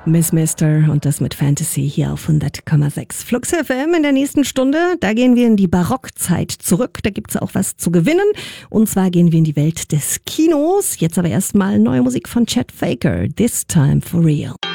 Miss Mister und das mit Fantasy hier auf 100,6. Flux FM in der nächsten Stunde. Da gehen wir in die Barockzeit zurück. Da gibt's auch was zu gewinnen. Und zwar gehen wir in die Welt des Kinos. Jetzt aber erstmal neue Musik von Chet Faker. This Time for Real.